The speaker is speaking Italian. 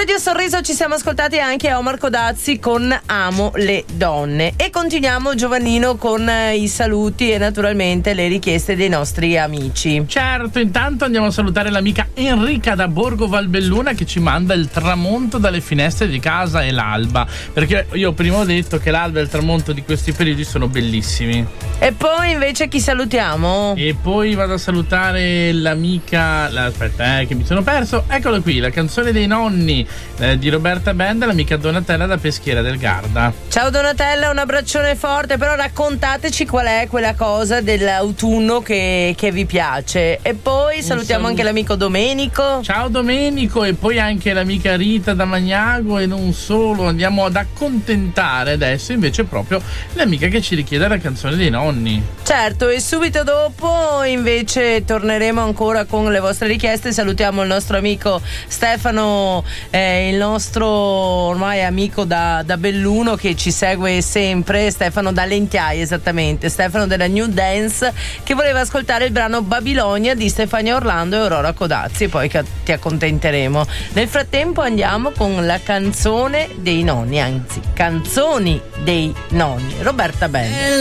Radio Sorriso ci siamo ascoltati anche Omar Codazzi con Amo le donne. E continuiamo, Giovannino, con i saluti e naturalmente le richieste dei nostri amici. Certo, intanto andiamo a salutare l'amica Enrica da Borgo Valbelluna, che ci manda il tramonto dalle finestre di casa e l'alba, perché io prima ho detto che l'alba e il tramonto di questi periodi sono bellissimi. E poi invece chi salutiamo? E poi vado a salutare l'amica, aspetta, che mi sono perso, eccolo qui, la canzone dei nonni di Roberta Benda, l'amica Donatella da Peschiera del Garda. Ciao Donatella, un abbraccione forte, però raccontateci qual è quella cosa dell'autunno che vi piace. E poi salutiamo anche l'amico Domenico. Ciao Domenico, e poi anche l'amica Rita da Magnago, e non solo, andiamo ad accontentare adesso invece proprio l'amica che ci richiede la canzone dei nonni. Certo, e subito dopo invece torneremo ancora con le vostre richieste. Salutiamo il nostro amico Stefano, il nostro ormai amico da Belluno, che ci segue sempre, Stefano da Lentiai, esattamente, Stefano della New Dance, che voleva ascoltare il brano Babilonia di Stefania Orlando e Aurora Codazzi, e poi ti accontenteremo. Nel frattempo andiamo con la canzone dei nonni, anzi canzoni dei nonni, Roberta Benda.